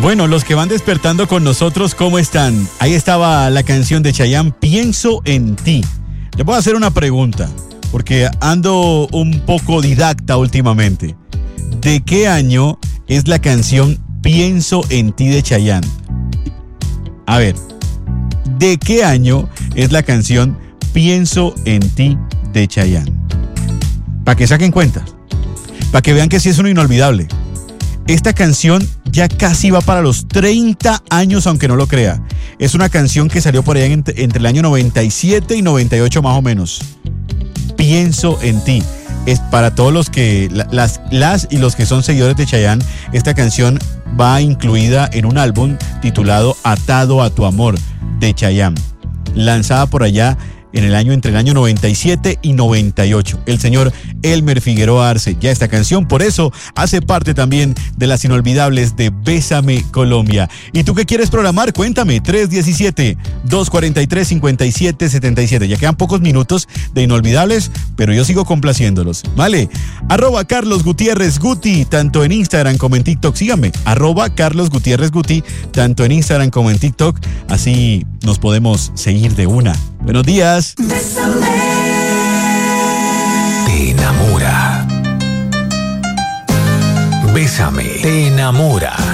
Bueno, los que van despertando con nosotros, ¿cómo están? Ahí estaba la canción de Chayanne, Pienso en ti. Les voy a hacer una pregunta, porque ando un poco didacta últimamente. ¿De qué año es la canción Pienso en ti de Chayanne? A ver, ¿de qué año es la canción Pienso en ti de Chayanne? Para que saquen cuentas, para que vean que sí es uno inolvidable. Esta canción ya casi va para los 30 años, aunque no lo crea. Es una canción que salió por allá entre el año 97 y 98 más o menos. Pienso en ti. Es para todos los que, las y los que son seguidores de Chayanne, esta canción va incluida en un álbum titulado Atado a tu amor de Chayanne, lanzada por allá entre el año 97 y 98. El señor Elmer Figueroa Arce, ya esta canción, por eso hace parte también de las inolvidables de Bésame Colombia. ¿Y tú qué quieres programar? Cuéntame, 317-243-5777. Ya quedan pocos minutos de inolvidables, pero yo sigo complaciéndolos, ¿vale? @Carlos Gutiérrez Guti, tanto en Instagram como en TikTok. Síganme, @Carlos Gutiérrez Guti, tanto en Instagram como en TikTok. Así nos podemos seguir de una. Buenos días. Te enamora. Bésame, te enamora.